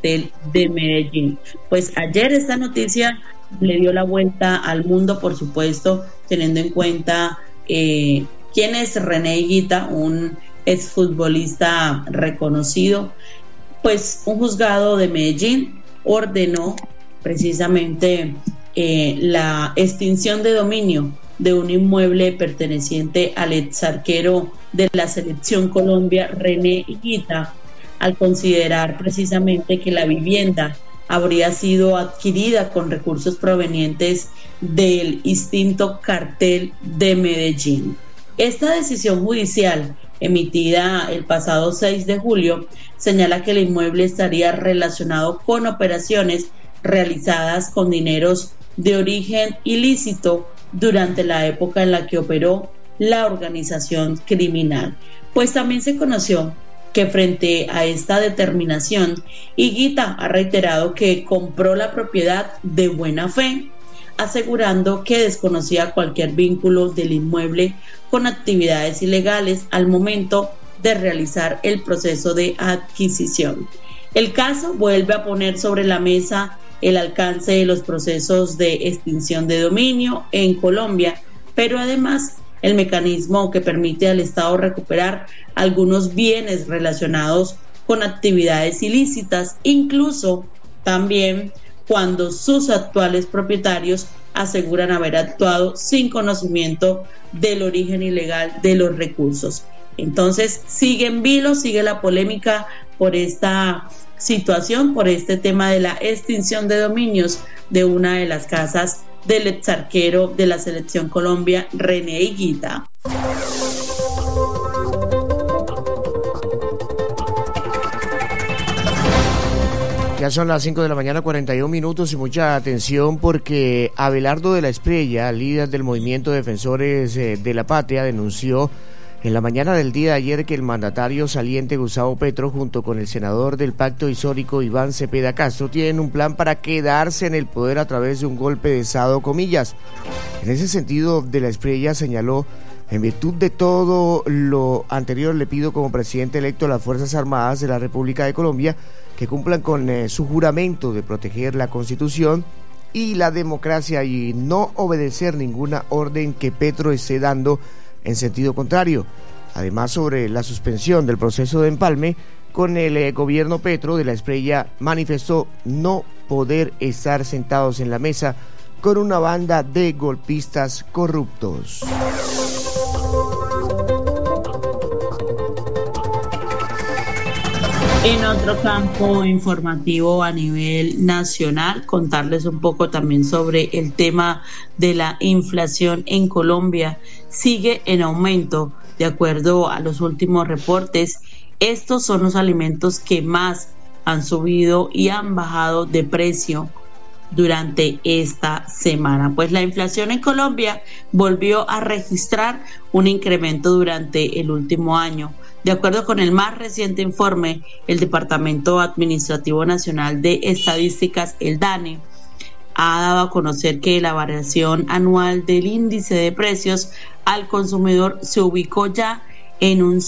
cartel de Medellín. Pues ayer esta noticia le dio la vuelta al mundo, por supuesto, teniendo en cuenta quién es René Higuita, un exfutbolista reconocido. Pues un juzgado de Medellín ordenó precisamente la extinción de dominio de un inmueble perteneciente al exarquero de la Selección Colombia, René Higuita, al considerar precisamente que la vivienda habría sido adquirida con recursos provenientes del extinto cartel de Medellín. Esta decisión judicial, emitida el pasado 6 de julio, señala que el inmueble estaría relacionado con operaciones realizadas con dineros de origen ilícito durante la época en la que operó la organización criminal. Pues también se conoció que frente a esta determinación, Higuita ha reiterado que compró la propiedad de buena fe, asegurando que desconocía cualquier vínculo del inmueble con actividades ilegales al momento de realizar el proceso de adquisición. El caso vuelve a poner sobre la mesa el alcance de los procesos de extinción de dominio en Colombia, pero además el mecanismo que permite al Estado recuperar algunos bienes relacionados con actividades ilícitas, incluso también cuando sus actuales propietarios aseguran haber actuado sin conocimiento del origen ilegal de los recursos. Entonces sigue en vilo, sigue la polémica por esta situación, por este tema de la extinción de dominios de una de las casas del exarquero de la Selección Colombia, René Higuita. Ya son las 5 de la mañana, 41 minutos, y mucha atención porque Abelardo de la Espriella, líder del movimiento Defensores de la Patria, denunció en la mañana del día de ayer que el mandatario saliente Gustavo Petro, junto con el senador del Pacto Histórico Iván Cepeda Castro, tienen un plan para quedarse en el poder a través de un golpe de Estado, comillas. En ese sentido, de la Espriella señaló: en virtud de todo lo anterior, le pido como presidente electo a las Fuerzas Armadas de la República de Colombia que cumplan con su juramento de proteger la Constitución y la democracia y no obedecer ninguna orden que Petro esté dando en sentido contrario. Además, sobre la suspensión del proceso de empalme con el gobierno Petro, de la Espriella manifestó no poder estar sentados en la mesa con una banda de golpistas corruptos. En otro campo informativo a nivel nacional, contarles un poco también sobre el tema de la inflación en Colombia. Sigue en aumento, de acuerdo a los últimos reportes. Estos son los alimentos que más han subido y han bajado de precio durante esta semana. Pues la inflación en Colombia volvió a registrar un incremento durante el último año. De acuerdo con el más reciente informe, el Departamento Administrativo Nacional de Estadísticas, el DANE, ha dado a conocer que la variación anual del índice de precios al consumidor se ubicó ya en un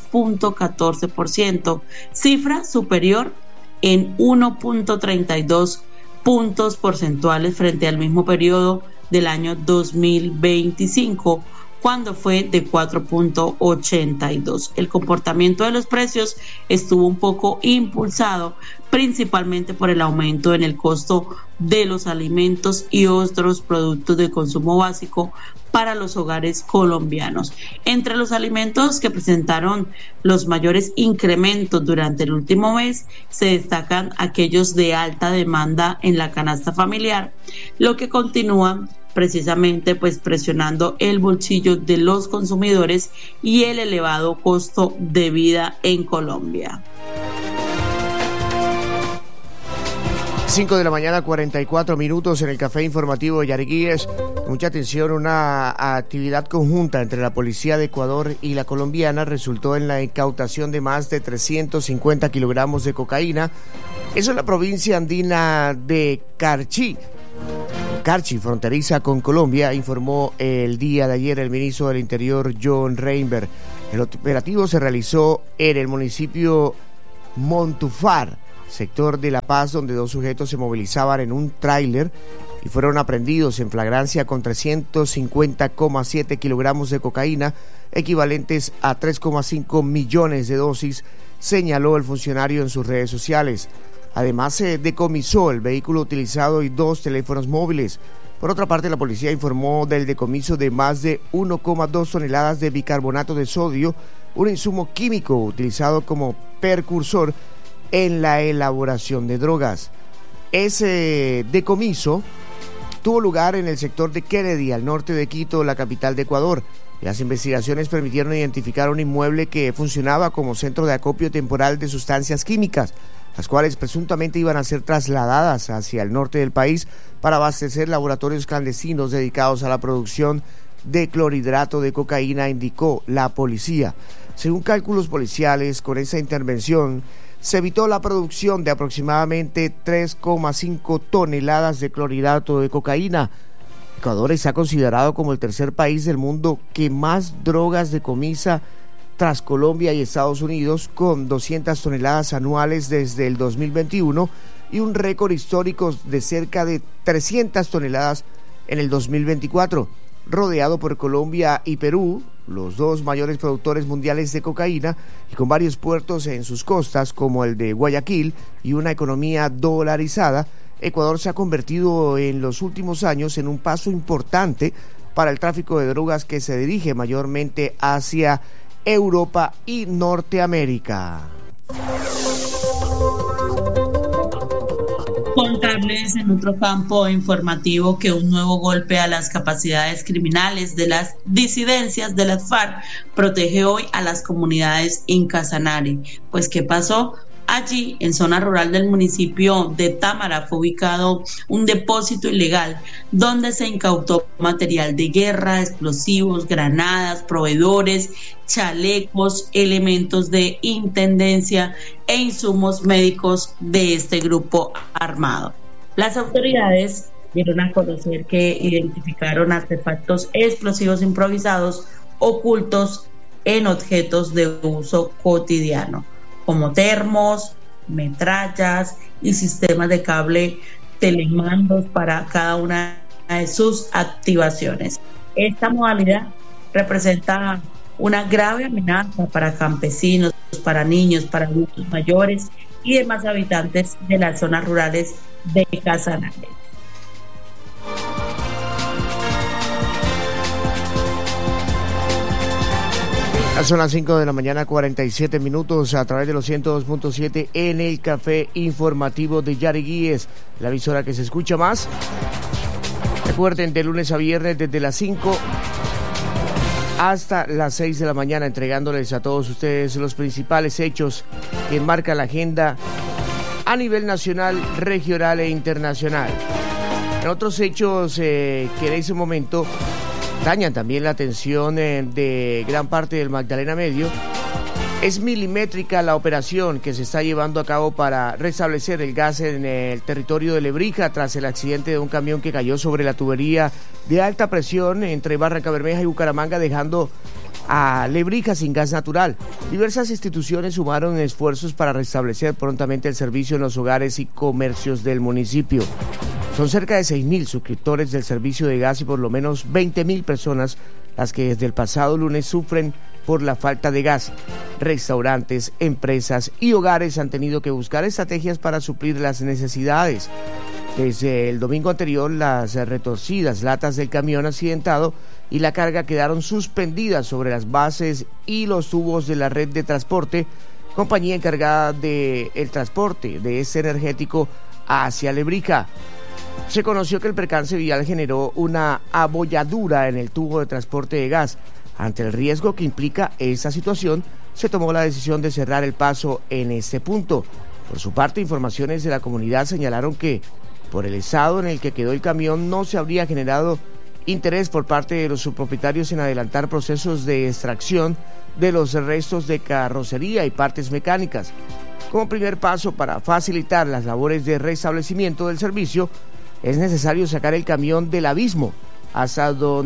6.14%, cifra superior en 1.32 puntos porcentuales frente al mismo periodo del año 2025, cuando fue de 4.82. El comportamiento de los precios estuvo un poco impulsado principalmente por el aumento en el costo de los alimentos y otros productos de consumo básico para los hogares colombianos. Entre los alimentos que presentaron los mayores incrementos durante el último mes se destacan aquellos de alta demanda en la canasta familiar, lo que continúa precisamente pues presionando el bolsillo de los consumidores y el elevado costo de vida en Colombia. 5 de la mañana, 44 minutos en el Café Informativo de Yariguíes. Mucha atención, una actividad conjunta entre la Policía de Ecuador y la colombiana resultó en la incautación de más de 350 kilogramos de cocaína. Eso en la provincia andina de Carchi, fronteriza con Colombia, informó el día de ayer el ministro del Interior, John Reinberg. El operativo se realizó en el municipio Montufar, sector de La Paz, donde 2 sujetos se movilizaban en un tráiler y fueron aprehendidos en flagrancia con 350,7 kilogramos de cocaína, equivalentes a 3,5 millones de dosis, señaló el funcionario en sus redes sociales. Además, se decomisó el vehículo utilizado y 2 teléfonos móviles. Por otra parte, la policía informó del decomiso de más de 1,2 toneladas de bicarbonato de sodio, un insumo químico utilizado como precursor en la elaboración de drogas. Ese decomiso tuvo lugar en el sector de Kennedy, al norte de Quito, la capital de Ecuador. Las investigaciones permitieron identificar un inmueble que funcionaba como centro de acopio temporal de sustancias químicas, las cuales presuntamente iban a ser trasladadas hacia el norte del país para abastecer laboratorios clandestinos dedicados a la producción de clorhidrato de cocaína, indicó la policía. Según cálculos policiales, con esa intervención se evitó la producción de aproximadamente 3,5 toneladas de clorhidrato de cocaína. Ecuador está considerado como el tercer país del mundo que más drogas decomisa tras Colombia y Estados Unidos, con 200 toneladas anuales desde el 2021 y un récord histórico de cerca de 300 toneladas en el 2024, rodeado por Colombia y Perú, los 2 mayores productores mundiales de cocaína, y con varios puertos en sus costas como el de Guayaquil y una economía dolarizada. Ecuador se ha convertido en los últimos años en un paso importante para el tráfico de drogas que se dirige mayormente hacia Europa y Norteamérica. Contarles en otro campo informativo que un nuevo golpe a las capacidades criminales de las disidencias de las FARC protege hoy a las comunidades en Casanare. Pues, ¿qué pasó? Allí, en zona rural del municipio de Támara, fue ubicado un depósito ilegal donde se incautó material de guerra, explosivos, granadas, proveedores, chalecos, elementos de intendencia e insumos médicos de este grupo armado. Las autoridades dieron a conocer que identificaron artefactos explosivos improvisados ocultos en objetos de uso cotidiano, como termos, metrallas y sistemas de cable telemandos para cada una de sus activaciones. Esta modalidad representa una grave amenaza para campesinos, para niños, para adultos mayores y demás habitantes de las zonas rurales de Casanare. Son las 5 de la mañana, 47 minutos, a través de los 102.7 en el Café Informativo de Yariguíes, la emisora que se escucha más. Recuerden, de lunes a viernes desde las 5 hasta las 6 de la mañana, entregándoles a todos ustedes los principales hechos que marcan la agenda a nivel nacional, regional e internacional. En otros hechos que en ese momento dañan también la atención de gran parte del Magdalena Medio, es milimétrica la operación que se está llevando a cabo para restablecer el gas en el territorio de Lebrija tras el accidente de un camión que cayó sobre la tubería de alta presión entre Barrancabermeja y Bucaramanga, dejando a Lebrija sin gas natural. Diversas instituciones sumaron esfuerzos para restablecer prontamente el servicio en los hogares y comercios del municipio. Son cerca de 6.000 suscriptores del servicio de gas y por lo menos 20.000 personas las que desde el pasado lunes sufren por la falta de gas. Restaurantes, empresas y hogares han tenido que buscar estrategias para suplir las necesidades. Desde el domingo anterior, las retorcidas latas del camión accidentado y la carga quedaron suspendidas sobre las bases y los tubos de la red de transporte, compañía encargada del transporte de este energético hacia Lebrija. Se conoció que el percance vial generó una abolladura en el tubo de transporte de gas. Ante el riesgo que implica esta situación, se tomó la decisión de cerrar el paso en este punto. Por su parte, informaciones de la comunidad señalaron que, por el estado en el que quedó el camión, no se habría generado interés por parte de los subpropietarios en adelantar procesos de extracción de los restos de carrocería y partes mecánicas. Como primer paso para facilitar las labores de restablecimiento del servicio, es necesario sacar el camión del abismo hasta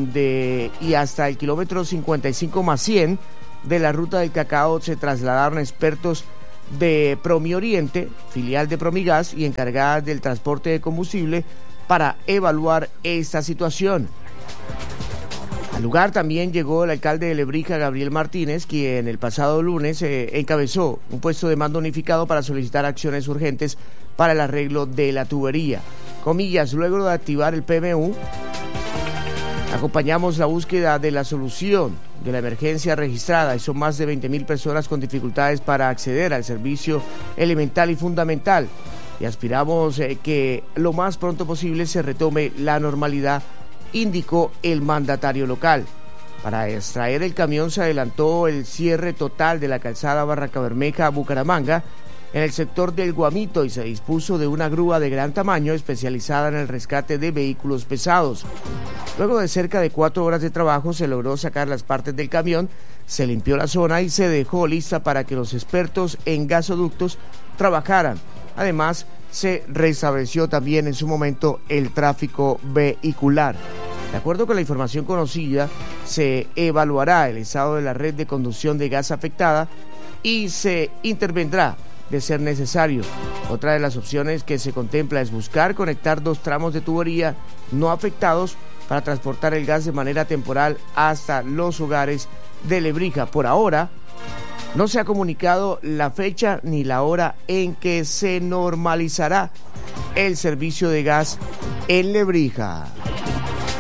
el kilómetro 55+100 de la ruta del cacao. Se trasladaron expertos de Promi Oriente, filial de Promigas y encargada del transporte de combustible, para evaluar esta situación. Al lugar también llegó el alcalde de Lebrija, Gabriel Martínez, quien el pasado lunes encabezó un puesto de mando unificado para solicitar acciones urgentes para el arreglo de la tubería. Comillas, luego de activar el PMU, acompañamos la búsqueda de la solución de la emergencia registrada y son más de 20.000 personas con dificultades para acceder al servicio elemental y fundamental y aspiramos que lo más pronto posible se retome la normalidad, indicó el mandatario local. Para extraer el camión se adelantó el cierre total de la calzada Barranca Bermeja a Bucaramanga en el sector del Guamito y se dispuso de una grúa de gran tamaño especializada en el rescate de vehículos pesados. Luego de cerca de 4 horas de trabajo se logró sacar las partes del camión, se limpió la zona y se dejó lista para que los expertos en gasoductos trabajaran. Además, se restableció también en su momento el tráfico vehicular. De acuerdo con la información conocida, se evaluará el estado de la red de conducción de gas afectada y se intervendrá de ser necesario. Otra de las opciones que se contempla es buscar conectar 2 tramos de tubería no afectados para transportar el gas de manera temporal hasta los hogares de Lebrija. Por ahora, no se ha comunicado la fecha ni la hora en que se normalizará el servicio de gas en Lebrija.